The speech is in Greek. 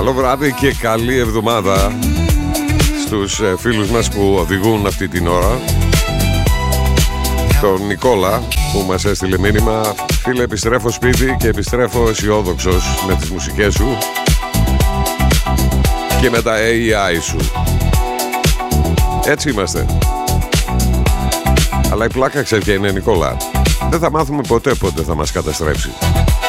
Καλό βράδυ και καλή εβδομάδα στους φίλους μας που οδηγούν αυτή την ώρα. Τον Νικόλα που μας έστειλε μήνυμα: φίλε, επιστρέφω σπίτι και επιστρέφω αισιόδοξος με τις μουσικές σου και με τα AI σου. Έτσι είμαστε. Αλλά η πλάκα ξέρει ποια είναι, Νικόλα? Δεν θα μάθουμε ποτέ πότε θα μας καταστρέψει.